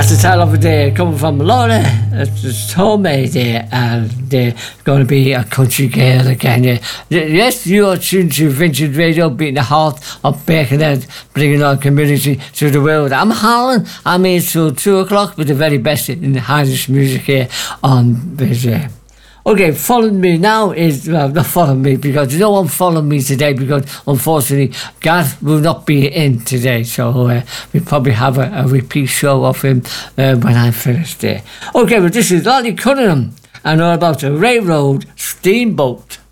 That's the title of the day, coming from Lorna. It's homemade day, and they're going to be a country girl again. Yes, you are tuned to Vintage Radio, beating the heart of Birkenhead, bringing our community to the world. I'm Harlan. I'm here till 2 o'clock with the very best in the Irish music here on this day. Okay, following me now is, well, not following me because no one following me today because unfortunately Garth will not be in today, so we probably have a repeat show of him when I finish there. Okay, well, this is Lolly Cunningham and all about the railroad steamboat.